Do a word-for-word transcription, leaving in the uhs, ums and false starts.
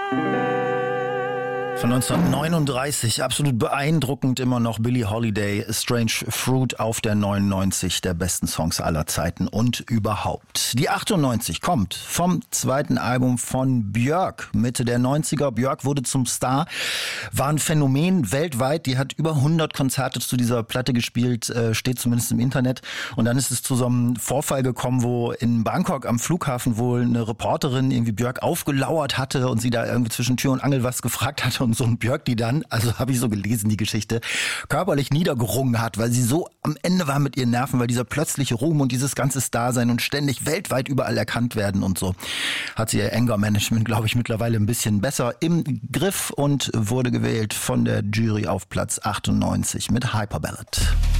Von neunzehnhundertneununddreißig, absolut beeindruckend immer noch Billie Holiday, Strange Fruit auf der neunundneunzig der besten Songs aller Zeiten und überhaupt. Die achtundneunzig kommt vom zweiten Album von Björk, Mitte der neunziger. Björk wurde zum Star, war ein Phänomen weltweit. Die hat über hundert Konzerte zu dieser Platte gespielt, steht zumindest im Internet. Und dann ist es zu so einem Vorfall gekommen, wo in Bangkok am Flughafen wohl eine Reporterin irgendwie Björk aufgelauert hatte und sie da irgendwie zwischen Tür und Angel was gefragt hatte. Und so ein Björk, die dann, also habe ich so gelesen, die Geschichte, körperlich niedergerungen hat, weil sie so am Ende war mit ihren Nerven, weil dieser plötzliche Ruhm und dieses ganze Starsein und ständig weltweit überall erkannt werden und so, hat sie ihr Anger-Management, glaube ich, mittlerweile ein bisschen besser im Griff und wurde gewählt von der Jury auf Platz achtundneunzig mit Hyperballad.